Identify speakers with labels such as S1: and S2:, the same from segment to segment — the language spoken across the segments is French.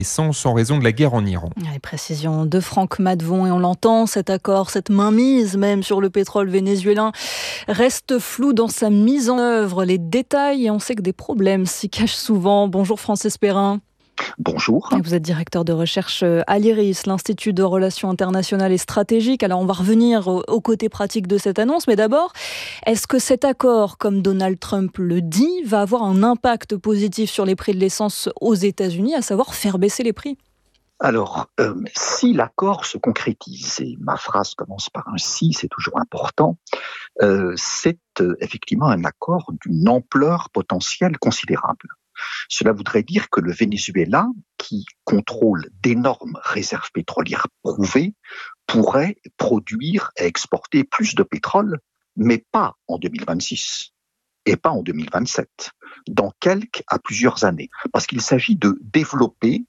S1: essence en raison de la guerre en Iran.
S2: Les précisions de Franck Madvon, et on l'entend, cet accord, cette mainmise même sur le pétrole vénézuélien reste flou dans sa mise en œuvre. Les détails, et on sait que des problèmes s'y cachent souvent. Bonjour Francis Perrin.
S3: Bonjour.
S2: Vous êtes directeur de recherche à l'IRIS, l'Institut de Relations Internationales et Stratégiques. Alors on va revenir au côté pratique de cette annonce, mais d'abord, est-ce que cet accord, comme Donald Trump le dit, va avoir un impact positif sur les prix de l'essence aux États-Unis, à savoir faire baisser les prix ?
S3: Alors, si l'accord se concrétise, et ma phrase commence par un « si », c'est toujours important, c'est effectivement un accord d'une ampleur potentielle considérable. Cela voudrait dire que le Venezuela, qui contrôle d'énormes réserves pétrolières prouvées, pourrait produire et exporter plus de pétrole, mais pas en 2026 et pas en 2027, dans quelques à plusieurs années, parce qu'il s'agit de développer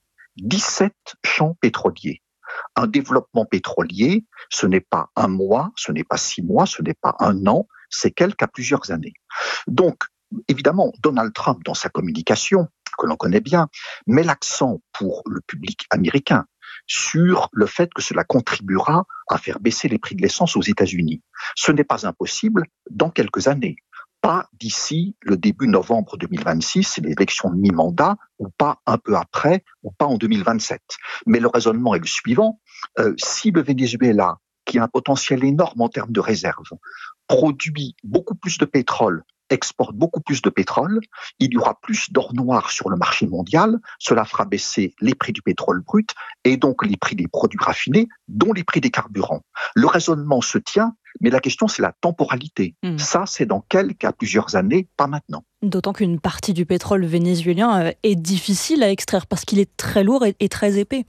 S3: 17 champs pétroliers. Un développement pétrolier, ce n'est pas un mois, ce n'est pas 6 mois, ce n'est pas un an, c'est quelques à plusieurs années. Donc, évidemment, Donald Trump, dans sa communication, que l'on connaît bien, met l'accent pour le public américain sur le fait que cela contribuera à faire baisser les prix de l'essence aux États-Unis. Ce n'est pas impossible dans quelques années. Pas d'ici le début novembre 2026, c'est l'élection de mi-mandat, ou pas un peu après, ou pas en 2027. Mais le raisonnement est le suivant. Si le Venezuela, qui a un potentiel énorme en termes de réserves, produit beaucoup plus de pétrole, exporte beaucoup plus de pétrole, il y aura plus d'or noir sur le marché mondial, cela fera baisser les prix du pétrole brut et donc les prix des produits raffinés, dont les prix des carburants. Le raisonnement se tient, mais la question c'est la temporalité. Ça, c'est dans quelques à plusieurs années, pas maintenant.
S2: D'autant qu'une partie du pétrole vénézuélien est difficile à extraire parce qu'il est très lourd et très épais.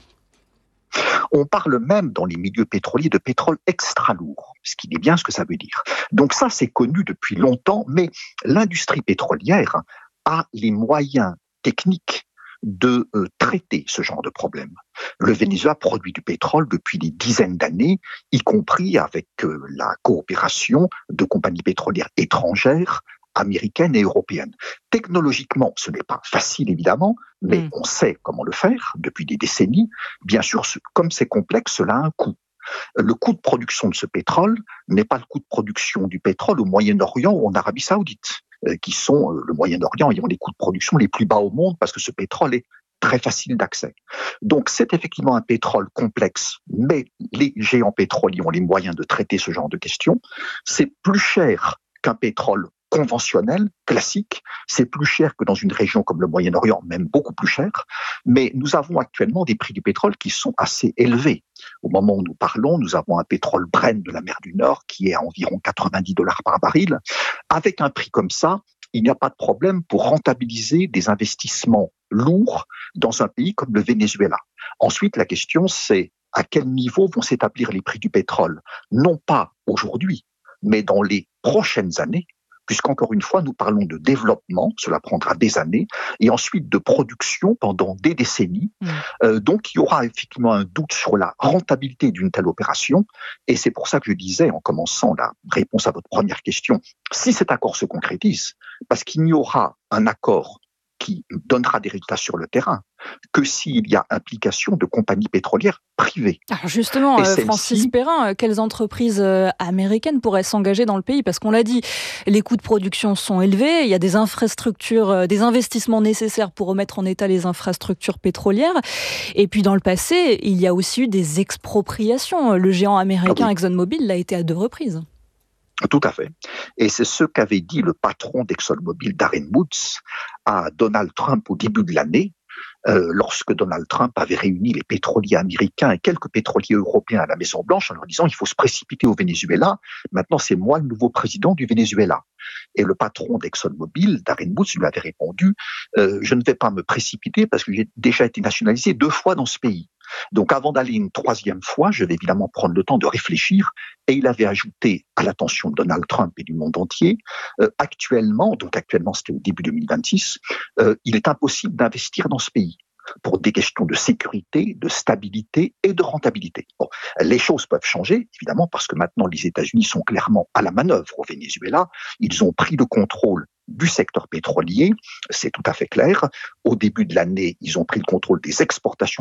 S3: On parle même dans les milieux pétroliers de pétrole extra lourd, ce qui est bien ce que ça veut dire. Donc ça, c'est connu depuis longtemps, mais l'industrie pétrolière a les moyens techniques de traiter ce genre de problème. Le Venezuela produit du pétrole depuis des dizaines d'années, y compris avec la coopération de compagnies pétrolières étrangères, américaines et européennes. Technologiquement, ce n'est pas facile évidemment, mais on sait comment le faire depuis des décennies. Bien sûr, comme c'est complexe, cela a un coût. Le coût de production de ce pétrole n'est pas le coût de production du pétrole au Moyen-Orient ou en Arabie Saoudite, qui sont le Moyen-Orient ayant les coûts de production les plus bas au monde parce que ce pétrole est très facile d'accès. Donc c'est effectivement un pétrole complexe, mais les géants pétroliers ont les moyens de traiter ce genre de questions. C'est plus cher qu'un pétrole conventionnel, classique, c'est plus cher que dans une région comme le Moyen-Orient, même beaucoup plus cher, mais nous avons actuellement des prix du pétrole qui sont assez élevés. Au moment où nous parlons, nous avons un pétrole Brent de la mer du Nord qui est à environ $90 par baril. Avec un prix comme ça, il n'y a pas de problème pour rentabiliser des investissements lourds dans un pays comme le Venezuela. Ensuite, la question, c'est à quel niveau vont s'établir les prix du pétrole? Non pas aujourd'hui, mais dans les prochaines années, puisqu'encore une fois, nous parlons de développement, cela prendra des années, et ensuite de production pendant des décennies. Donc, il y aura effectivement un doute sur la rentabilité d'une telle opération, et c'est pour ça que je disais, en commençant la réponse à votre première question, si cet accord se concrétise, parce qu'il n'y aura un accord qui donnera des résultats sur le terrain, que s'il y a implication de compagnies pétrolières privées.
S2: Alors justement, Francis Perrin, quelles entreprises américaines pourraient s'engager dans le pays? Parce qu'on l'a dit, les coûts de production sont élevés, il y a des infrastructures, des investissements nécessaires pour remettre en état les infrastructures pétrolières. Et puis dans le passé, il y a aussi eu des expropriations. Le géant américain ExxonMobil l'a été à 2 reprises.
S3: Tout à fait. Et c'est ce qu'avait dit le patron d'ExxonMobil, Darren Woods, à Donald Trump au début de l'année, lorsque Donald Trump avait réuni les pétroliers américains et quelques pétroliers européens à la Maison-Blanche en leur disant « il faut se précipiter au Venezuela, maintenant c'est moi le nouveau président du Venezuela ». Et le patron d'ExxonMobil, Darren Woods, lui avait répondu « je ne vais pas me précipiter parce que j'ai déjà été nationalisé 2 fois dans ce pays ». Donc avant d'aller une 3e fois, je vais évidemment prendre le temps de réfléchir. Et il avait ajouté à l'attention de Donald Trump et du monde entier, actuellement c'était au début 2026, il est impossible d'investir dans ce pays pour des questions de sécurité, de stabilité et de rentabilité. Bon, les choses peuvent changer, évidemment, parce que maintenant les États-Unis sont clairement à la manœuvre au Venezuela. Ils ont pris le contrôle du secteur pétrolier, c'est tout à fait clair. Au début de l'année, ils ont pris le contrôle des exportations